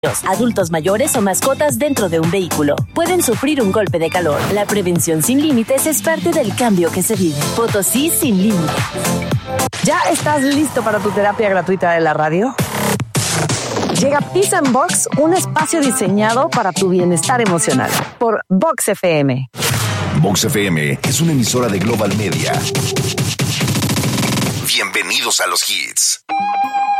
Adultos mayores o mascotas dentro de un vehículo pueden sufrir un golpe de calor. La prevención sin límites es parte del cambio que se vive. Potosí sin límites. ¿Ya estás listo para tu terapia gratuita de la radio? Llega Peace and Box, un espacio diseñado para tu bienestar emocional, por Vox FM. Vox FM es una emisora de Global Media. Bienvenidos a los hits.